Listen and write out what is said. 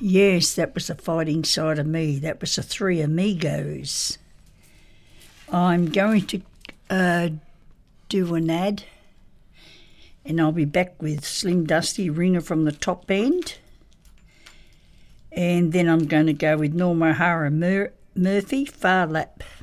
Yes, that was the fighting side of me. That was the Three Amigos. I'm going to do an ad, and I'll be back with Slim Dusty, Ringer from the Top End. And then I'm going to go with Norma O'Hara Murphy, Far Lap.